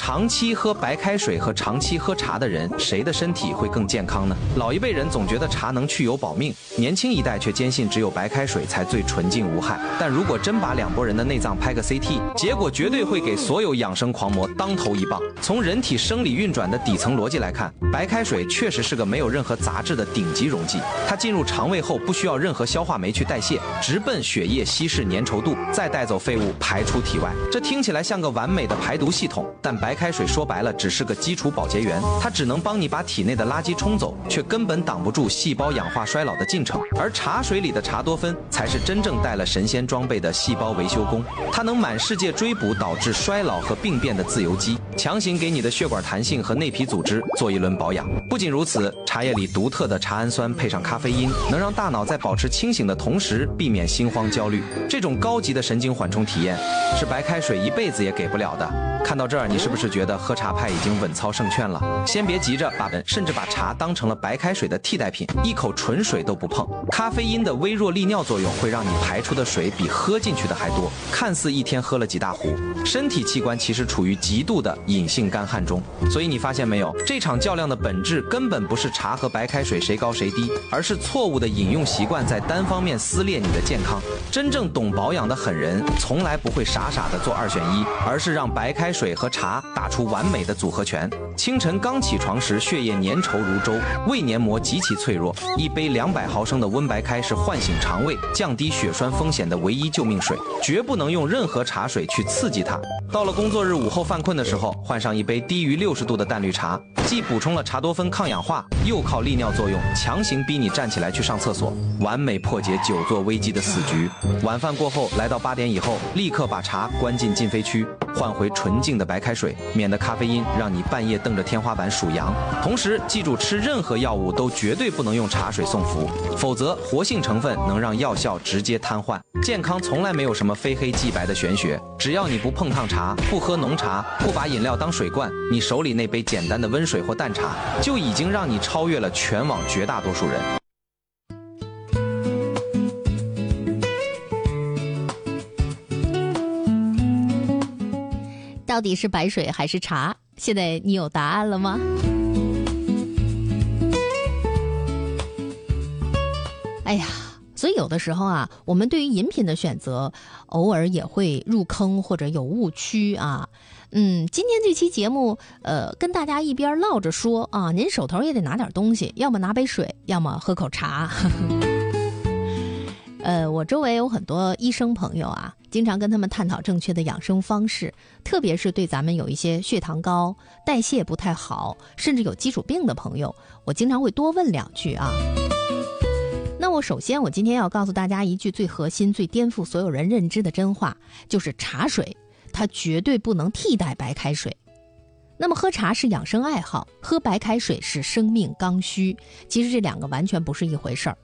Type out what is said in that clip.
长期喝白开水和长期喝茶的人，谁的身体会更健康呢？老一辈人总觉得茶能去油保命，年轻一代却坚信只有白开水才最纯净无害。但如果真把两拨人的内脏拍个 CT， 结果绝对会给所有养生狂魔当头一棒。从人体生理运转的底层逻辑来看，白开水确实是个没有任何杂质的顶级溶剂，它进入肠胃后不需要任何消化酶去代谢，直奔血液稀释粘稠度，再带走废物排出体外。这听起来像个完美的排毒系统，但白开水说白了只是个基础保洁员，它只能帮你把体内的垃圾冲走，却根本挡不住细胞氧化衰老的进程。而茶水里的茶多酚才是真正带了神仙装备的细胞维修工，它能满世界追捕导致衰老和病变的自由基，强行给你的血管弹性和内皮组织做一轮保养。不仅如此，茶叶里独特的茶氨酸配上咖啡因，能让大脑在保持清醒的同时避免心慌焦虑。这种高级的神经缓冲体验是白开水一辈子也给不了的。看到这儿，你是不是觉得喝茶派已经稳操胜券了？先别急着甚至把茶当成了白开水的替代品，一口纯水都不碰。咖啡因的微弱利尿作用会让你排出的水比喝进去的还多，看似一天喝了几大壶，身体器官其实处于极度的隐性干旱中。所以你发现没有，这场较量的本质根本不是茶和白开水谁高谁低，而是错误的饮用习惯在单方面撕裂你的健康。真正懂保养的狠人从来不会傻傻的做2选1，而是让白开水和茶打出完美的组合拳。清晨刚起床时，血液粘稠如粥，胃黏膜极其脆弱，一杯200毫升的温白开是唤醒肠胃、降低血栓风险的唯一救命水，绝不能用任何茶水去刺激它。到了工作日午后犯困的时候，换上一杯低于60度的淡绿茶，既补充了茶多酚抗氧化，又靠利尿作用强行逼你站起来去上厕所，完美破解久坐危机的死局。晚饭过后，来到8点以后，立刻把茶关进禁飞区，换回纯净的白开水，免得咖啡因让你半夜瞪着天花板数羊。同时记住，吃任何药物都绝对不能用茶水送服，否则活性成分能让药效直接瘫痪。健康从来没有什么非黑即白的玄学，只要你不碰烫茶，不喝浓茶，不把饮料当水灌，你手里那杯简单的温水或淡茶就已经让你超越了全网绝大多数人。 到底是白水还是茶？现在你有答案了吗？哎呀，所以有的时候啊，我们对于饮品的选择偶尔也会入坑或者有误区啊。今天这期节目跟大家一边唠着说啊，您手头也得拿点东西，要么拿杯水，要么喝口茶。我周围有很多医生朋友啊，经常跟他们探讨正确的养生方式，特别是对咱们有一些血糖高、代谢不太好，甚至有基础病的朋友，我经常会多问2句啊。那我今天要告诉大家一句最核心、最颠覆所有人认知的真话，就是茶水它绝对不能替代白开水。那么喝茶是养生爱好，喝白开水是生命刚需，其实这2个完全不是一回事儿。